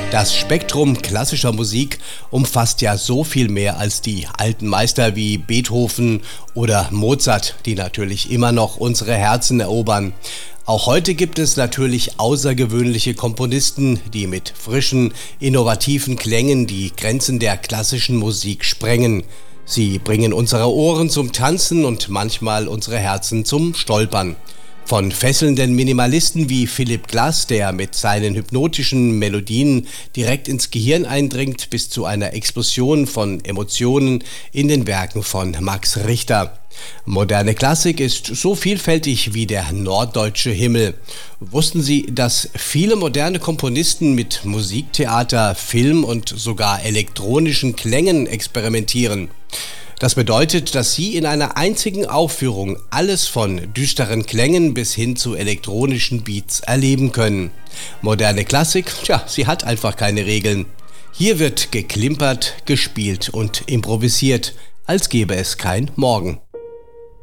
Das Spektrum klassischer Musik umfasst ja so viel mehr als die alten Meister wie Beethoven oder Mozart, die natürlich immer noch unsere Herzen erobern. Auch heute gibt es natürlich außergewöhnliche Komponisten, die mit frischen, innovativen Klängen die Grenzen der klassischen Musik sprengen. Sie bringen unsere Ohren zum Tanzen und manchmal unsere Herzen zum Stolpern. Von fesselnden Minimalisten wie Philip Glass, der mit seinen hypnotischen Melodien direkt ins Gehirn eindringt, bis zu einer Explosion von Emotionen in den Werken von Max Richter. Moderne Klassik ist so vielfältig wie der norddeutsche Himmel. Wussten Sie, dass viele moderne Komponisten mit Musiktheater, Film und sogar elektronischen Klängen experimentieren? Das bedeutet, dass Sie in einer einzigen Aufführung alles von düsteren Klängen bis hin zu elektronischen Beats erleben können. Moderne Klassik, sie hat einfach keine Regeln. Hier wird geklimpert, gespielt und improvisiert, als gäbe es kein Morgen.